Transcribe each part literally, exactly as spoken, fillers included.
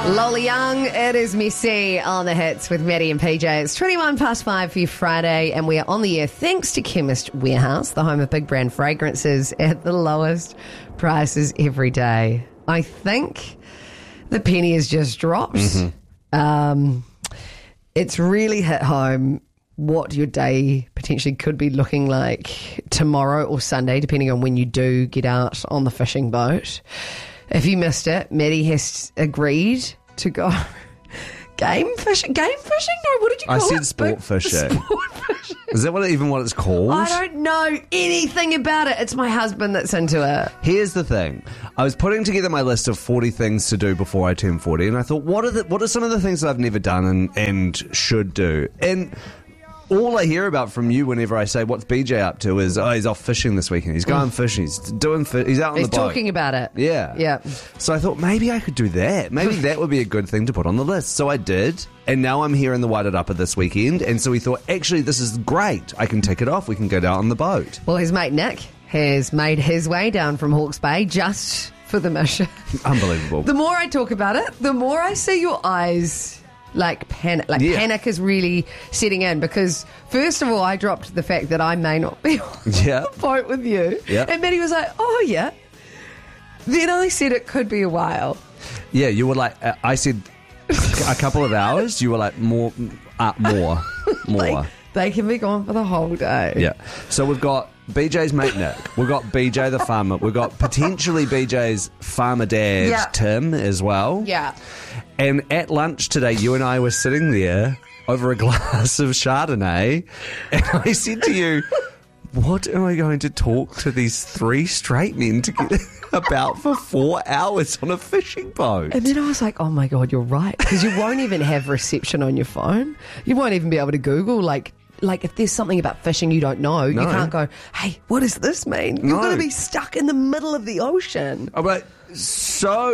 Lola Young, it is Missy on the hits with Maddie and P J. It's twenty-one past five for your Friday, and we are on the air thanks to Chemist Warehouse, the home of big brand fragrances at the lowest prices every day. I think the penny has just dropped. Mm-hmm. Um, it's really hit home what your day potentially could be looking like tomorrow or Sunday, depending on when you do get out on the fishing boat. If you missed it, Maddie has agreed to go game fishing. Game fishing? No, what did you call I it? said sport fishing. Sport fishing. Is that what even what it's called? I don't know anything about it. It's my husband that's into it. Here's the thing. I was putting together my list of forty things to do before I turn forty, and I thought, what are the, what are some of the things that I've never done and, and should do? And all I hear about from you whenever I say, what's B J up to, is, oh, he's off fishing this weekend. He's going fishing. He's doing, fi- he's out on He's the boat. talking about it. Yeah. Yeah. So I thought maybe I could do that. Maybe that would be a good thing to put on the list. So I did. And now I'm here in the Whited Upper this weekend. And so we thought, actually, this is great. I can take it off. We can go down on the boat. Well, his mate Nick has made his way down from Hawke's Bay just for the mission. Unbelievable. The more I talk about it, the more I see your eyes like panic. Like Yeah. panic is really setting in because, first of all, I dropped the fact that I may not be on Yeah. the boat with you. Yeah. And Maddie was like, oh, yeah. Then I said it could be a while. Yeah, you were like, uh, I said a couple of hours. You were like, more, uh, more, more. Like, they can be gone for the whole day. Yeah. So we've got B J's mate Nick. We've got B J the farmer. We've got potentially B J's farmer dad, Yeah. Tim, as well. Yeah. And at lunch today, you and I were sitting there over a glass of Chardonnay, and I said to you, what am I going to talk to these three straight men to get about for four hours on a fishing boat? And then I was like, oh my God, you're right. Because you won't even have reception on your phone. You won't even be able to Google, like, like if there's something about fishing you don't know, No. you can't go, hey, what does this mean? You're No. going to be stuck in the middle of the ocean. I'm like, so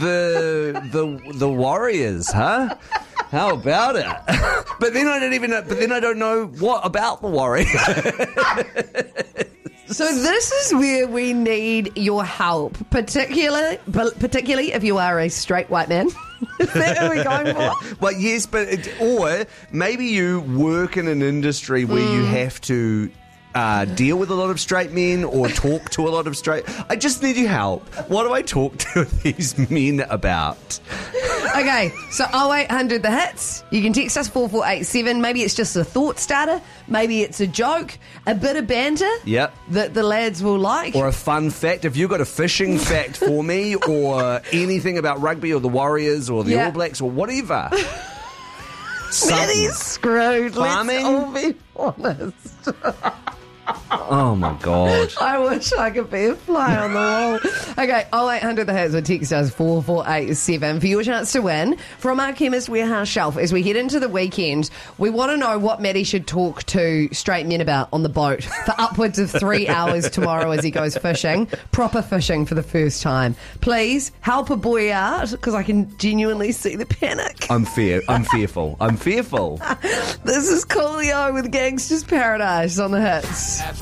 the the the Warriors, huh? How about it? But then I don't even know, but then I don't know what about the Warriors. So this is where we need your help, particularly, particularly if you are a straight white man. Is that what we're going for? Well, yes, but it, or maybe you work in an industry where you have to uh, deal with a lot of straight men or talk to a lot of straight. I just need your help. What do I talk to these men about? Okay, so oh eight hundred the hits. You can text us four four eight seven. Maybe it's just a thought starter. Maybe it's a joke, a bit of banter. Yep. That the lads will like. Or a fun fact. If you've got a fishing fact for me, or anything about rugby or the Warriors or the Yeah. All Blacks or whatever. Maddie's screwed. Farming? Let's all be honest. Oh my God. I wish I could be a fly on the wall. Okay, oh eight hundred the hits or text us four four eight seven for your chance to win from our Chemist Warehouse shelf. As we head into the weekend, we want to know what Maddie should talk to straight men about on the boat for upwards of three hours tomorrow as he goes fishing. Proper fishing for the first time. Please help a boy out because I can genuinely see the panic. I'm fear. I'm fearful. I'm fearful. This is Coolio with Gangsta's Paradise on the hits.